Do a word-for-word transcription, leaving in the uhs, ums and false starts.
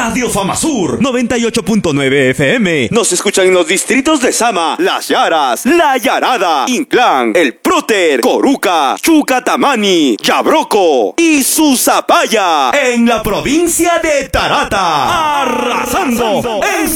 Radio Famasur noventa y ocho punto nueve F M. Nos escuchan en los distritos de Sama, Las Yaras, La Yarada, Inclán, El Próter, Coruca, Chucatamani, Yabroco y Susapaya, en la provincia de Tarata, arrasando en